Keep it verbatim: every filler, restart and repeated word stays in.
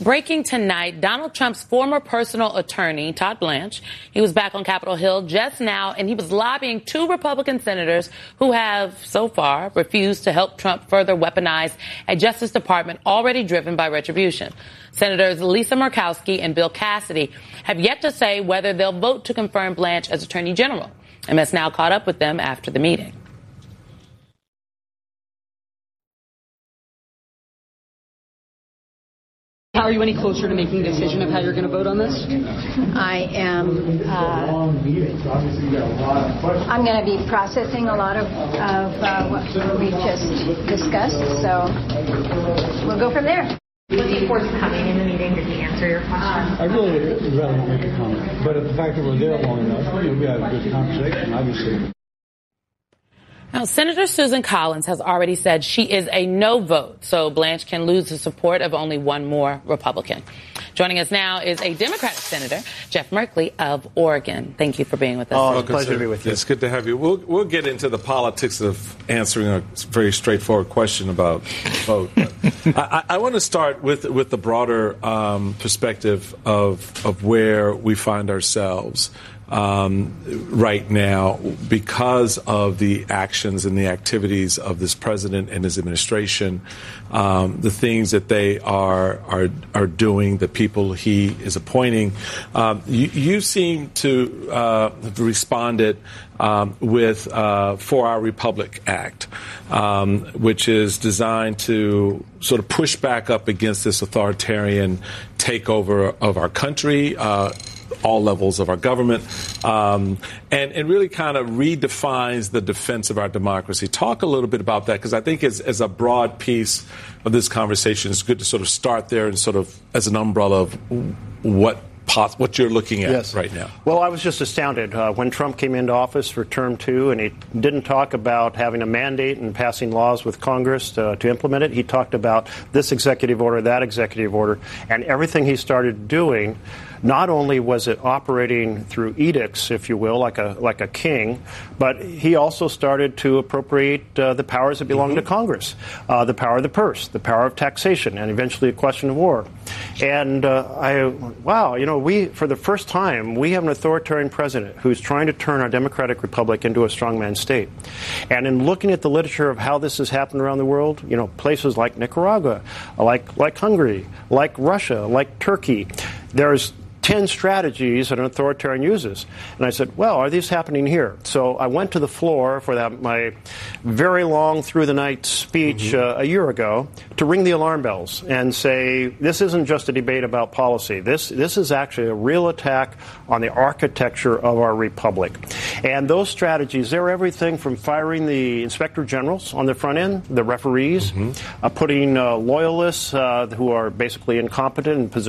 Breaking tonight, Donald Trump's former personal attorney, Todd Blanche, he was back on Capitol Hill just now, and he was lobbying two Republican senators who have, so far, refused to help Trump further weaponize a Justice Department already driven by retribution. Senators Lisa Murkowski and Bill Cassidy have yet to say whether they'll vote to confirm Blanche as Attorney General. M S Now caught up with them after the meeting. How are you any closer to making a decision of how you're going to vote on this? I am. Uh, I'm going to be processing a lot of, of uh, what we just discussed, so we'll go from there. Was he forthcoming in the meeting? Did he answer your question? I really would rather not make a comment, but the fact that we're there long enough, we had a good conversation, obviously. Now, Senator Susan Collins has already said she is a no vote, so Blanche can lose the support of only one more Republican. Joining us now is a Democratic Senator, Jeff Merkley of Oregon. Thank you for being with us. Oh, it's a pleasure to be with you. It's good to have you. We'll, we'll get into the politics of answering a very straightforward question about vote. I, I want to start with with the broader um, perspective of of where we find ourselves Um, right now because of the actions and the activities of this president and his administration, um, the things that they are are are doing, the people he is appointing. Um, you, you seem to uh, have responded um, with uh, For Our Republic Act, um, which is designed to sort of push back up against this authoritarian takeover of our country, uh, all levels of our government, um, and, and really kind of redefines the defense of our democracy. Talk a little bit about that, because I think as, as a broad piece of this conversation, it's good to sort of start there and sort of as an umbrella of what pos- what you're looking at yes. right now. Well, I was just astounded uh, when Trump came into office for term two, and he didn't talk about having a mandate and passing laws with Congress to, to implement it. He talked about this executive order, that executive order, and everything he started doing. Not only was it operating through edicts, if you will, like a like a king, but he also started to appropriate uh, the powers that belong mm-hmm. to Congress, uh, the power of the purse, the power of taxation, and eventually a question of war. And uh, I, wow, you know, we, for the first time, we have an authoritarian president who's trying to turn our democratic republic into a strongman state. And in looking at the literature of how this has happened around the world, you know, places like Nicaragua, like like Hungary, like Russia, like Turkey, there's ten strategies that an authoritarian uses. And I said, well, are these happening here? So I went to the floor for that, my very long through-the-night speech mm-hmm. uh, a year ago to ring the alarm bells and say, this isn't just a debate about policy. This, this is actually a real attack on the architecture of our republic. And those strategies, they're everything from firing the inspector generals on the front end, the referees, mm-hmm. uh, putting uh, loyalists uh, who are basically incompetent in positions